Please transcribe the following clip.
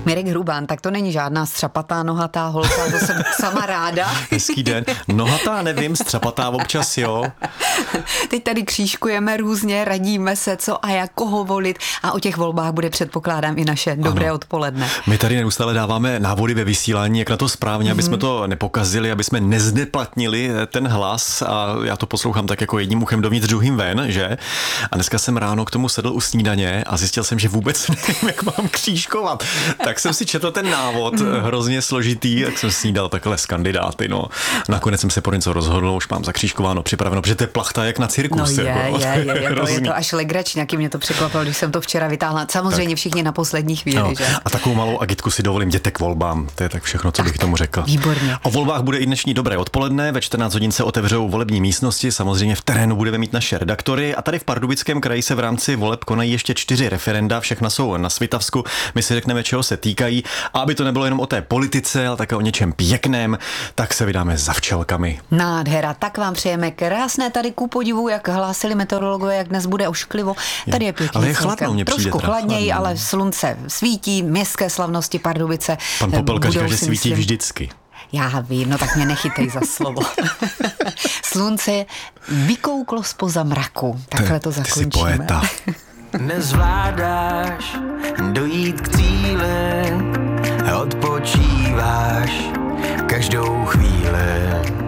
Mirek Hrubán, tak to není žádná střapatá, nohatá holka, to jsem sama ráda. Hezký den. Nohatá nevím, střapatá občas, jo. Teď tady křížkujeme různě, radíme se, co a jak, koho volit a o těch volbách bude, předpokládám, i naše dobré odpoledne. My tady neustále dáváme návody ve vysílání, jak na to správně, aby jsme to nepokazili, aby jsme nezneplatnili ten hlas, a já to poslouchám tak jako jedním uchem dovnitř, druhým ven, že? A dneska jsem ráno k tomu sedl u snídaně a zjistil jsem, že vůbec nevím, jak mám křížkovat. Tak jsem si četl ten návod, hrozně složitý, tak jsem snídal takhle s kandidáty, no. Nakonec jsem se pro něco rozhodl, už mám zakřížkováno, připraveno, protože to je plachta jak na cirkus. No je to až legrační, jaký mě to překvapilo, když jsem to včera vytáhla. Samozřejmě tak. Všichni na poslední chvíli, no. Že? A takovou malou agitku si dovolím, jděte k volbám. To je tak všechno, co bych tomu řekl. Výborně. O volbách bude i dnešní dobré odpoledne, ve 14 hodin se otevřou volební místnosti, samozřejmě v terénu budeme mít naše redaktory a tady v Pardubickém kraji se v rámci voleb konají ještě 4 referenda, všechna jsou na Svitavsku, my si řekneme, čeho se týkají, a aby to nebylo jenom o té politice, ale také o něčem pěkném, tak se vydáme za včelkami. Nádhera, tak vám přejeme krásné tady ku podivu, jak hlásili meteorologové, jak dnes bude ošklivo. Tady je pěkný. Ale je chladno, mě přijde. Trošku chladněji, ale slunce svítí, městské slavnosti Pardubice. Pan Popelka říká, že svítí vždycky. Já vím, no tak mě nechytej za slovo. Slunce vykouklo zpoza mraku. Takhle to zakončíme. Ty jsi poeta. Nezvládáš dojít k cíli, odpočíváš každou chvíli.